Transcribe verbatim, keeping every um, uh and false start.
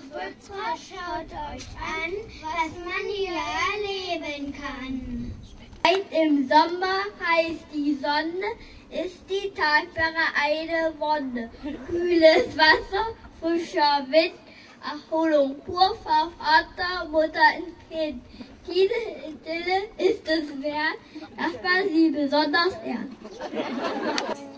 Ach, Würzburg, schaut euch an, was man hier erleben kann. Weit im Sommer heißt die Sonne, ist die Talsperre eine Wonne. Kühles Wasser, frischer Wind, Erholung pur für Vater, Mutter und Kind. Diese Stille ist es wert, dass man sie besonders ehrt.